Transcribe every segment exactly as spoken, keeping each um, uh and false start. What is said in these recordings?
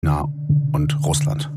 China und Russland.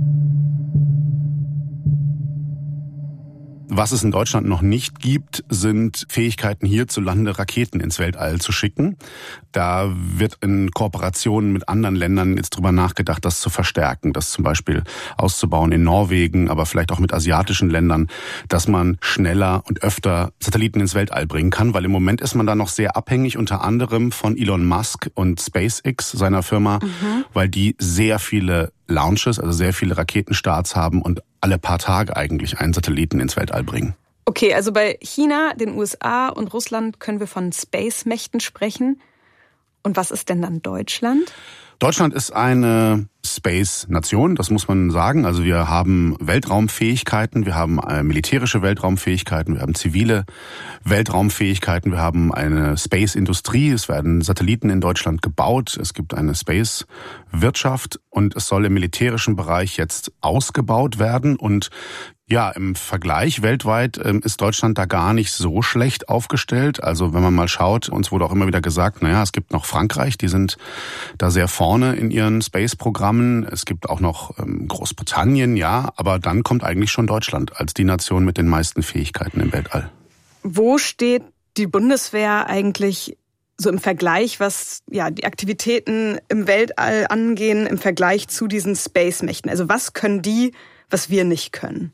Was es in Deutschland noch nicht gibt, sind Fähigkeiten, hierzulande Raketen ins Weltall zu schicken. Da wird in Kooperationen mit anderen Ländern jetzt drüber nachgedacht, das zu verstärken, das zum Beispiel auszubauen in Norwegen, aber vielleicht auch mit asiatischen Ländern, dass man schneller und öfter Satelliten ins Weltall bringen kann, weil im Moment ist man da noch sehr abhängig, unter anderem von Elon Musk und SpaceX, seiner Firma, mhm. weil die sehr viele Launches, also sehr viele Raketenstarts haben und alle paar Tage eigentlich einen Satelliten ins Weltall bringen. Okay, also bei China, den U S A und Russland können wir von Space-Mächten sprechen. Und was ist denn dann Deutschland? Deutschland ist eine Space-Nation, das muss man sagen. Also wir haben Weltraumfähigkeiten, wir haben militärische Weltraumfähigkeiten, wir haben zivile Weltraumfähigkeiten, wir haben eine Space-Industrie, es werden Satelliten in Deutschland gebaut, es gibt eine Space-Wirtschaft und es soll im militärischen Bereich jetzt ausgebaut werden. Und ja, im Vergleich weltweit ist Deutschland da gar nicht so schlecht aufgestellt. Also wenn man mal schaut, uns wurde auch immer wieder gesagt, naja, es gibt noch Frankreich, die sind da sehr vorne in ihren Space-Programmen. Es gibt auch noch Großbritannien, ja, aber dann kommt eigentlich schon Deutschland als die Nation mit den meisten Fähigkeiten im Weltall. Wo steht die Bundeswehr eigentlich so im Vergleich, was ja die Aktivitäten im Weltall angehen, im Vergleich zu diesen Space-Mächten? Also was können die, was wir nicht können?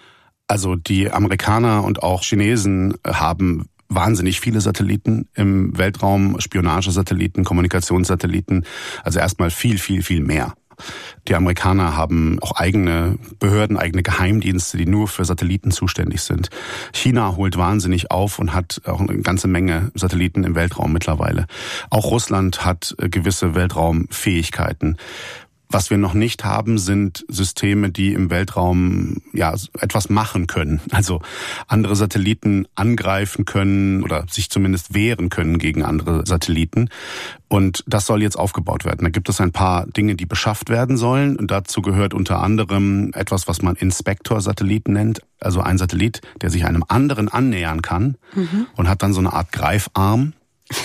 Also die Amerikaner und auch Chinesen haben wahnsinnig viele Satelliten im Weltraum, Spionagesatelliten, Kommunikationssatelliten, also erstmal viel, viel, viel mehr. Die Amerikaner haben auch eigene Behörden, eigene Geheimdienste, die nur für Satelliten zuständig sind. China holt wahnsinnig auf und hat auch eine ganze Menge Satelliten im Weltraum mittlerweile. Auch Russland hat gewisse Weltraumfähigkeiten. Was wir noch nicht haben, sind Systeme, die im Weltraum ja etwas machen können. Also andere Satelliten angreifen können oder sich zumindest wehren können gegen andere Satelliten. Und das soll jetzt aufgebaut werden. Da gibt es ein paar Dinge, die beschafft werden sollen. Und dazu gehört unter anderem etwas, was man Inspektor-Satelliten nennt. Also ein Satellit, der sich einem anderen annähern kann mhm. und hat dann so eine Art Greifarm.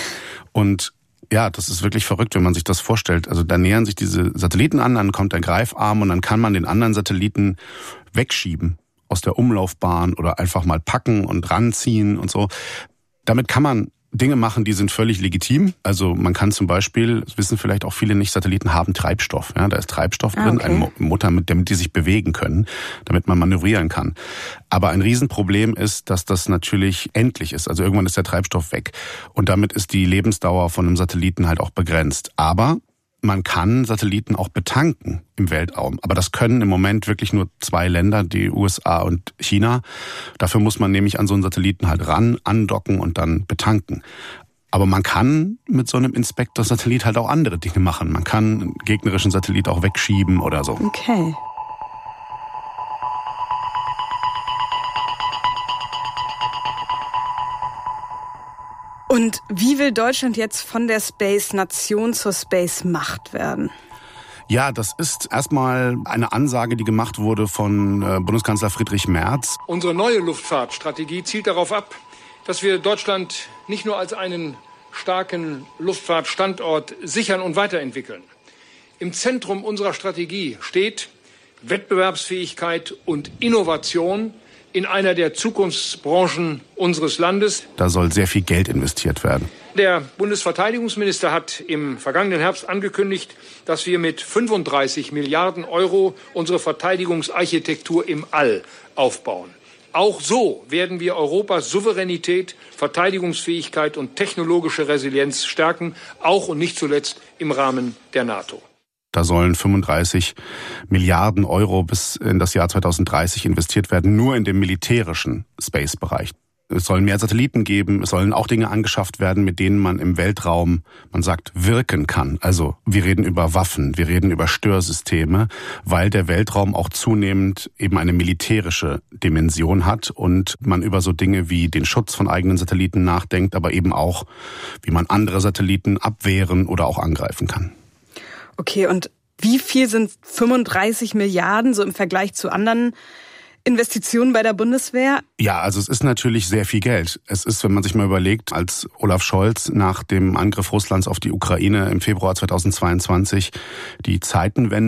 Und ja, das ist wirklich verrückt, wenn man sich das vorstellt. Also da nähern sich diese Satelliten an, dann kommt ein Greifarm und dann kann man den anderen Satelliten wegschieben aus der Umlaufbahn oder einfach mal packen und ranziehen und so. Damit kann man Dinge machen, die sind völlig legitim. Also man kann zum Beispiel, das wissen vielleicht auch viele nicht, Satelliten haben Treibstoff. Ja, da ist Treibstoff drin, ah, okay. Ein Motor, damit die sich bewegen können, damit man manövrieren kann. Aber ein Riesenproblem ist, dass das natürlich endlich ist. Also irgendwann ist der Treibstoff weg. Und damit ist die Lebensdauer von einem Satelliten halt auch begrenzt. Aber man kann Satelliten auch betanken im Weltraum. Aber das können im Moment wirklich nur zwei Länder, die U S A und China. Dafür muss man nämlich an so einen Satelliten halt ran, andocken und dann betanken. Aber man kann mit so einem Inspektor-Satellit halt auch andere Dinge machen. Man kann einen gegnerischen Satellit auch wegschieben oder so. Okay. Und wie will Deutschland jetzt von der Space-Nation zur Space-Macht werden? Ja, das ist erstmal eine Ansage, die gemacht wurde von Bundeskanzler Friedrich Merz. Unsere neue Luftfahrtstrategie zielt darauf ab, dass wir Deutschland nicht nur als einen starken Luftfahrtstandort sichern und weiterentwickeln. Im Zentrum unserer Strategie steht Wettbewerbsfähigkeit und Innovation in einer der Zukunftsbranchen unseres Landes. Da soll sehr viel Geld investiert werden. Der Bundesverteidigungsminister hat im vergangenen Herbst angekündigt, dass wir mit fünfunddreißig Milliarden Euro unsere Verteidigungsarchitektur im All aufbauen. Auch so werden wir Europas Souveränität, Verteidigungsfähigkeit und technologische Resilienz stärken, auch und nicht zuletzt im Rahmen der NATO. Da sollen fünfunddreißig Milliarden Euro bis in das Jahr zweitausenddreißig investiert werden, nur in dem militärischen Space-Bereich. Es sollen mehr Satelliten geben, es sollen auch Dinge angeschafft werden, mit denen man im Weltraum, man sagt, wirken kann. Also wir reden über Waffen, wir reden über Störsysteme, weil der Weltraum auch zunehmend eben eine militärische Dimension hat und man über so Dinge wie den Schutz von eigenen Satelliten nachdenkt, aber eben auch, wie man andere Satelliten abwehren oder auch angreifen kann. Okay, und wie viel sind fünfunddreißig Milliarden so im Vergleich zu anderen Investitionen bei der Bundeswehr? Ja, also es ist natürlich sehr viel Geld. Es ist, wenn man sich mal überlegt, als Olaf Scholz nach dem Angriff Russlands auf die Ukraine im Februar zweitausendzweiundzwanzig die Zeitenwende